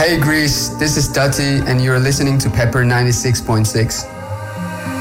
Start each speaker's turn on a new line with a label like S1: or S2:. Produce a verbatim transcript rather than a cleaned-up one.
S1: Hey Greece, this is Dutty and you're listening to Pepper ninety-six point six.